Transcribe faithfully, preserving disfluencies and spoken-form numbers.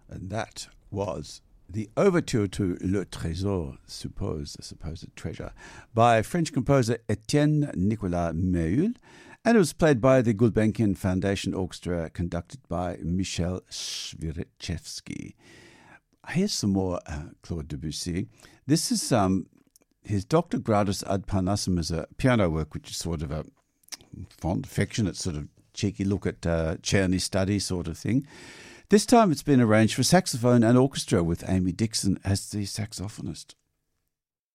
And that was the Overture to Le Trésor, supposed, the supposed treasure, by French composer Etienne Nicolas Méhul, and it was played by the Gulbenkian Foundation Orchestra, conducted by Michel Shvirichevsky. Here's some more uh, Claude Debussy. This is um, his Doctor Gradus ad Parnassum is a piano work, which is sort of a fond, affectionate, sort of cheeky look at uh, Czerny study sort of thing. This time it's been arranged for saxophone and orchestra with Amy Dixon as the saxophonist.